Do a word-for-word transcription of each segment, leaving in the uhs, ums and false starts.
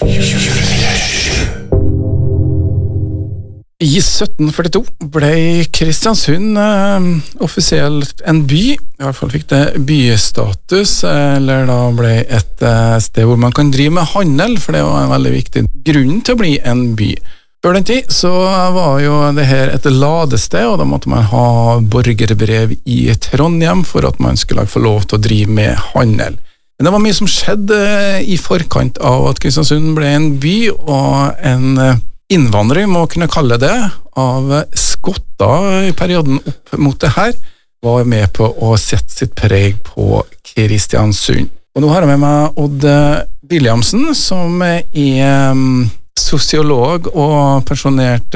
I sytten førtito ble Kristiansund eh, offisielt en by, i hvert fall fikk det bystatus, eller da ble et eh, sted hvor man kan drive med handel, for det var en veldig viktig grunn til å bli en by. Før den tid så var jo det her et ladested, og da måtte man ha borgerbrev i Trondheim for at man skulle få lov til å drive med handel. Men det var mye som skjedde i forkant av at Kristiansund ble en by, og en innvandring, må kunne kalle det, av skotter i perioden opp mot det her, var med på å sette sitt preg på Kristiansund. Og nå har jeg med meg Odd Williamsen, som er um, sosiolog og pensjonert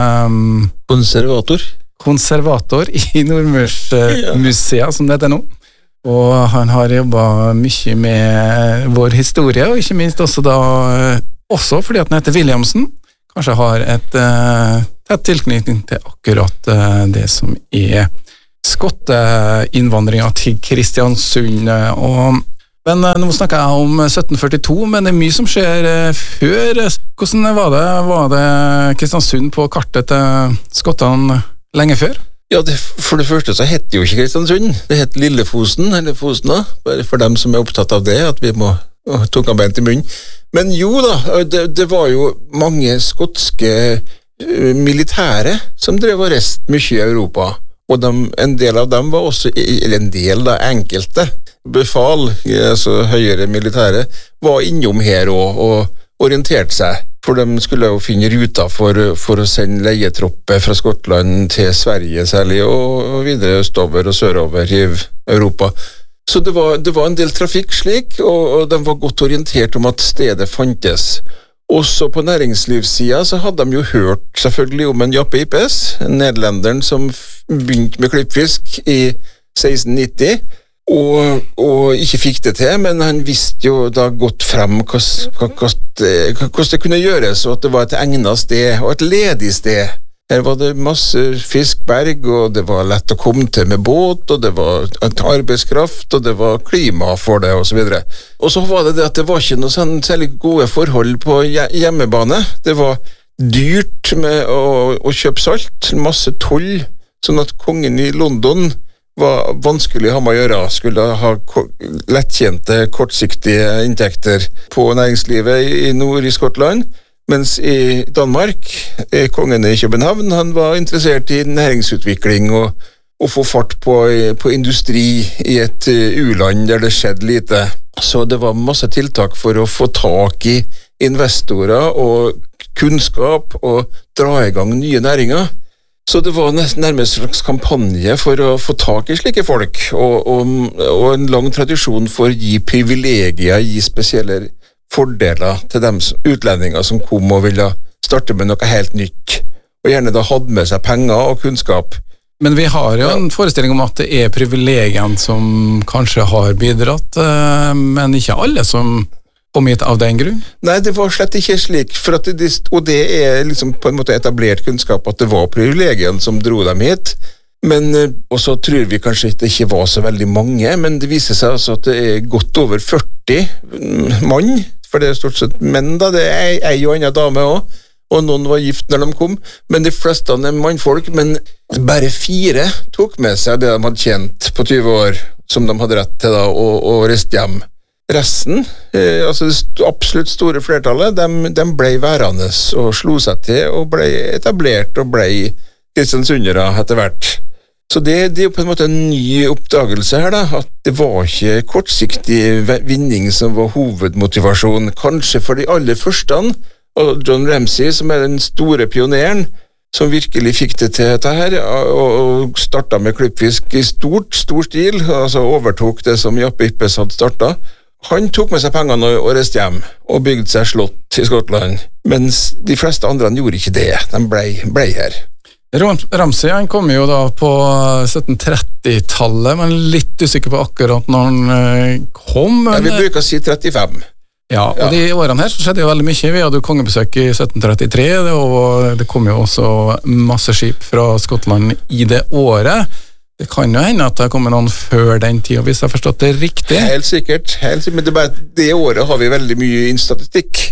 um, konservator. konservator i Nordmørsmuseet, ja. Som det heter nå. Og han har jobbet mye med vår historie, og ikke minst også da, også fordi at han heter Williamsen, kanskje har et uh, tett tilknytning til akkurat uh, det som er skotteinnvandringen til Kristiansund. Og, men uh, nå snakker jeg om sytten førtito, men det er mye som skjer uh, før. Hvordan var det? Var det Kristiansund på kartet til skottene lenge før? Ja, det, for det første så heter det jo ikke Kristiansund. Det heter Lillefosen, eller Fosna, bare for dem som er opptatt av det, at vi må tok han beint i munnen. Men jo da, det, det var jo mange skotske uh, militære som drev og rest mye i Europa, og de, en del av dem var også, eller en del da, enkelte befal, altså høyere militære, var innom her og, og orienterte seg, for de skulle jo finne ruta for, for å sende leietropper fra Skottland til Sverige særlig, og, og videre østover og sørover i Europa. Så det var, det var en del trafikk slik, og, og de var godt orientert om at stedet fantes. Også på næringslivssiden så hadde de jo hørt selvfølgelig om en Jappe Ippes, en nederlenderen som begynte med klippfisk i seksten nitti, og, og ikke fikk det til, men han visste jo da godt frem hvordan det kunne gjøres, og at det var et egnet sted, og et ledig sted. Her var det masse fiskberg, og det var lett å komme til med båt, og det var arbeidskraft, og det var klima for det, og så videre. Og så var det det at det var ikke noe sånn særlig gode forhold på hjemmebane. Det var dyrt med å, å kjøpe salt, masse toll, sånn at kongen i London var vanskelig å ha med å gjøre, skulle ha lettkjente, kortsiktige inntekter på næringslivet i nord i Skottland. Mens i Danmark, kongen i København, han var interessert i næringsutvikling og, og få fart på, på industri i et u-land der det skjedde lite. Så det var masse tiltak for å få tak i investorer og kunnskap og dra i gang nye næringer. Så det var nærmest en slags kampanje for å få tak i slike folk, og, og, og en lang tradisjon for å gi privilegier, gi spesielle fordeler til de utlendinger som kom og ville starte med noe helt nytt, og gjerne da hadde med seg penger og kunnskap. Men vi har jo en forestilling om at det er privilegien som kanskje har bidratt, men ikke alle som kom hit av den grunn? Nei, det var slett ikke slik, for at det, og det er liksom på en måte etablert kunnskap at det var privilegien som dro dem hit. Men, og så tror vi kanskje at det ikke var så veldig mange, men det viser seg altså at det er godt over førti mann, for det er stort sett menn da, det er ei og annen dame også, og noen var gift når de kom, men de fleste er mannfolk, men bare fire tok med seg det de hadde tjent på tyve år, som de hadde rett til da, og, og reist hjem. Resten, eh, altså det absolutt store flertallet, de, de ble værende og slo seg til og ble etablert og ble kristiansundere etter hvert. Så det, det er jo på en måte en ny oppdagelse her da, at det var ikke kortsiktig vinning som var hovedmotivasjon, kanskje for de aller første, og John Ramsay som er den store pioneren, som virkelig fikk det til dette her, og startet med klippfisk i stort, stor stil, altså overtok det som Jappe Ippes hadde startet. Han tok med seg pengene og reiste hjem, og bygde seg slott i Skottland, mens de fleste andre gjorde ikke det, de ble, ble her. Ramsay, han kom jo da på sytten tretti-tallet, men litt usikker på akkurat når han kom. Men... Ja, vi bruker å si trettifem. Ja, og ja. De årene her så skjedde jo veldig mye. Vi hadde jo kongebesøk i sytten trettitre, og det kom jo også masse skip fra Skottland i det året. Det kan jo hende at det kommer noen før den tiden, hvis jeg har forstått det riktig. Helt sikkert, helt sikkert. Men det, bare, det året har vi veldig mye instatistikk.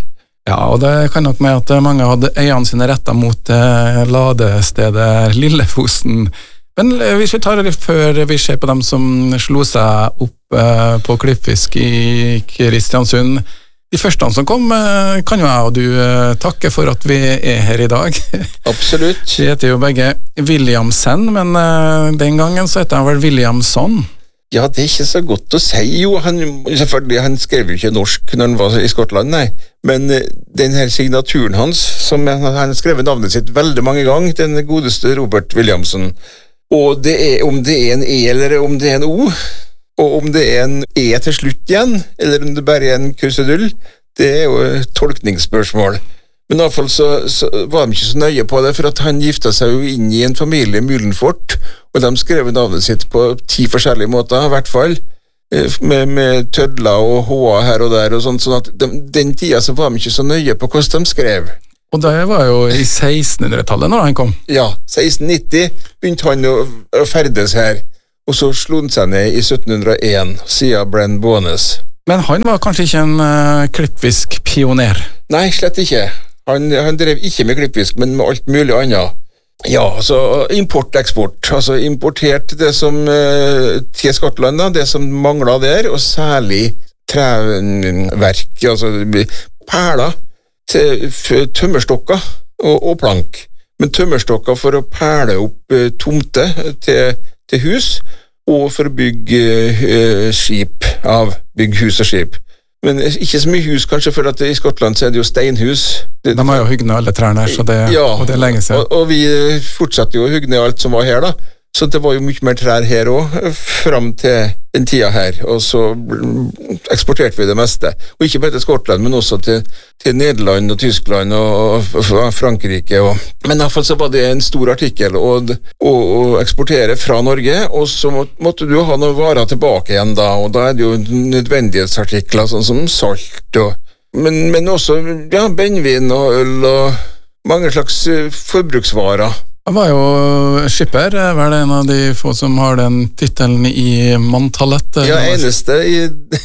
Ja, og det kan nok med at mange hadde øynene sine rettet mot eh, ladestedet Lillefosen. Men hvis vi tar det litt før vi ser på dem som slo seg opp eh, på klippfisk i Kristiansund. De første som kom, eh, kan jo jeg og du eh, takke for at vi er her i dag. Absolutt. Vi heter jo begge Williamsen, men eh, den gangen så heter han vel Williamson. Ja, det er ikke så godt å si. Jo, han, selvfølgelig, han skrev jo ikke norsk når han var i Skottland, nei. Men uh, den her signaturen hans, som han, han skrev navnet sitt veldig mange ganger, den godeste Robert Williamson. Og det er om det er en E eller om det er en O, og om det er en E til slutt igjen, eller om det bare er en krusedull, det er jo et tolkningsspørsmål. Men i hvert fall så, så var de ikke så nøye på det, for at han gifta seg jo inn i en familie Mulenfort, og de skrev navnet sitt på ti forskjellige måter, i hvert fall, med, med tødler og H-a her og der, og sånt, sånn at de, den tida så var de ikke så nøye på hvordan de skrev. Og det var jo i sekstenhundretallet når han kom. Ja, seksten nitti begynte han å, å ferdes her, og så slo han seg ned i sytten hundre og en, siden Brenn Bones. Men han var kanskje ikke en uh, klippfisk pioner? Nei, slett ikke. Han, han drev ikke med klippfisk, men med alt mulig annet. Ja, altså import-eksport, altså importert det som uh, til Skottland, da, det som manglet der, og særlig treverk, altså perler, til tømmerstokker og, og plank. Men tømmerstokker for å perle opp uh, tomte til, til hus, og for å bygge uh, skip av, bygge hus og skip. Men ikke så mye hus, kanskje, for at i Skottland så er det jo steinhus. Det, de har jo hugget ned alle trærne her, så det, ja, og det er lenge siden. Og, og vi fortsatte jo å hugge ned alt som var her, da. Så det var jo mye mer trær her også, frem til den tida her, og så eksporterte vi det meste. Og ikke bare til Skottland, men også til, til Nederland og Tyskland og, og Frankrike. Og, men i hvert fall så var det en stor artikkel å, å, å eksportere fra Norge, og så må, måtte du ha noen varer tilbake igjen da, og da er det jo nødvendighetsartikler, sånn som salt, og, men, men også ja, benvin og øl og mange slags forbruksvarer. Han var jo skipper, vel en av de få som har den titelen i manntallet. Ja, eneste i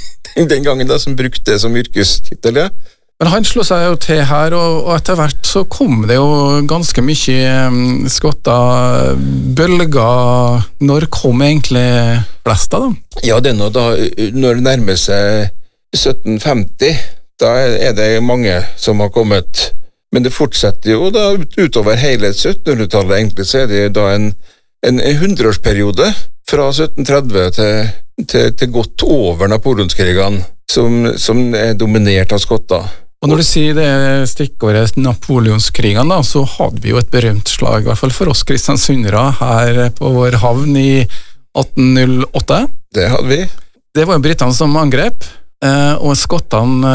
den gangen da som brukte det som yrkestitel, ja. Men han slo seg jo til her, og, og etter hvert så kom det jo ganske mye um, skotter, bølger. Når kom egentlig flest av dem? Ja, det er nå da, når det nærmer seg sytten femti, da er det mange som har kommet. Men det fortsetter jo da utover hele syttenhundretallet, egentlig, så er det da en, en, en hundreårsperiode fra sytten tretti til, til, til godt over Napoleonskrigene, som, som er dominert av skotter. Og når du sier det stikkåret Napoleonskrigene, da, så hadde vi jo et berømt slag, i hvert fall for oss kristiansundere, her på vår havn i atten null åtte. Det hadde vi. Det var jo britene som angrep, og skottene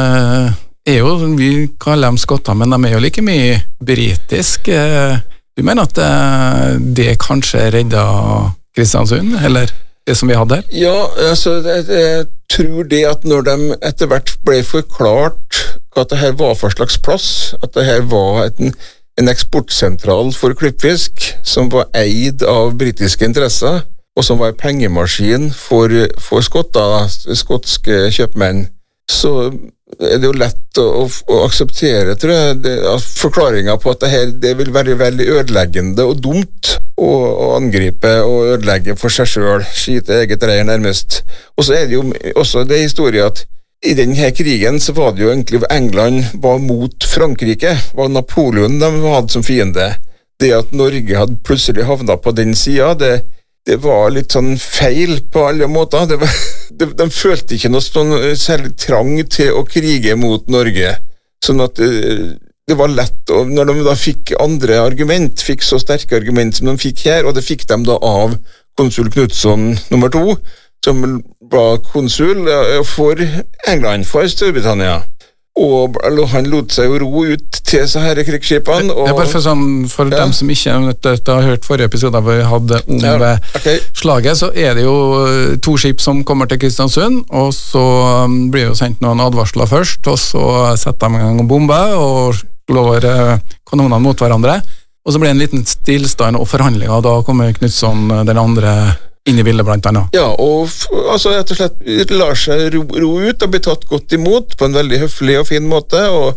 er jo, vi kaller dem skotter, men de er jo like mye britisk. Du mener at det kanskje reddet Kristiansund, eller det som vi hadde her? Ja, altså, jeg, jeg tror det at når de etter hvert ble forklart at det her var for slags plass, at det her var en, en eksportsentral for klippfisk, som var eid av britiske interesser, og som var en pengemaskin for, for skotter, skotske kjøpmenn, så er det jo lett å, å, å akseptere, tror jeg, det, forklaringen på at det her det vil være veldig ødeleggende og dumt å, å angripe og ødelegge for seg selv, skite eget reir nærmest. Og så er det jo også det historien at i denne krigen så var det jo egentlig England var mot Frankrike, var Napoleon de hadde som fiende. Det at Norge hadde plutselig havnet på den siden, det Det var litt sånn feil på alle måter. Det var, de, de følte ikke noe sånn særlig trang til å krige mot Norge. Sånn at det, det var lett, og når de da fikk andre argument, fikk så sterke argument som de fikk her, og det fikk de da av konsul Knudsen nummer to, som var konsul for England, for Storbritannia. Og han lot seg jo ro ut til så her krigsskipene. Og, ja, bare for, sånn, for ja. Dem som ikke har hørt forrige episode hvor vi hadde om ja, okay. slaget, så er det jo to skip som kommer til Kristiansund, og så blir jo sendt noen advarsler først, og så setter de en gang bombe og slår kanonene mot hverandre, og så blir det en liten stillstand og forhandlinger, og da kommer Knudsen den andre inn i bildet blant annet. Ja, og altså rett og slett lar seg ro, ro ut og bli tatt godt imot på en veldig høflig og fin måte, og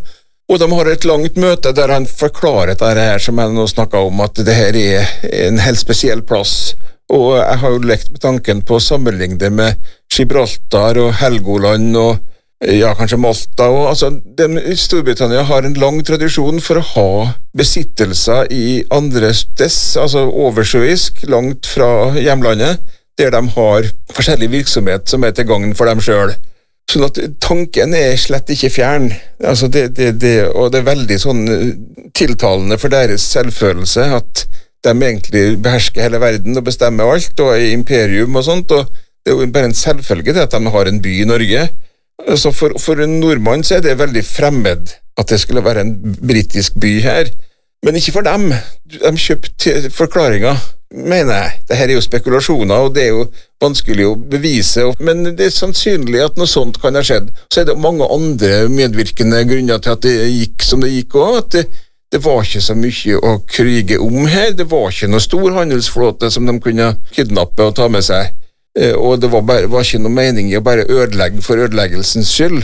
Og de har et langt møte der han forklarer det her som jeg nå snakket om, at det her er en helt spesiell plass. Og jeg har jo lekt med tanken på å sammenligne det med Gibraltar og Helgoland og ja, kanskje Malta. Og, altså, de, Storbritannia har en lang tradisjon for å ha besittelser i andre steds, altså oversjøisk, langt fra hjemlandet, der de har forskjellig virksomhet som er til gagn for dem selv. Sånn at tanken er slett ikke fjern, altså det, det, det, og det er veldig sånn tiltalende for deres selvfølelse at de egentlig behersker hele verden og bestemmer alt, og er imperium og sånt, og det er jo bare en selvfølge det at de har en by i Norge. Så for, for en nordmann så er det veldig fremmed at det skulle være en britisk by her, men ikke for dem. De kjøpte forklaringer, mener jeg. Dette er jo spekulasjoner, og det er jo vanskelig å bevise, men det er sannsynlig at noe sånt kan ha skjedd. Så er det mange andre medvirkende grunner til at det gikk som det gikk også, at det, det var ikke så mye å krige om her, det var ikke noe stor handelsflåte som de kunne kidnappe og ta med seg, og det var, bare, var ikke noe mening i å bare ødelegge for ødeleggelsens skyld.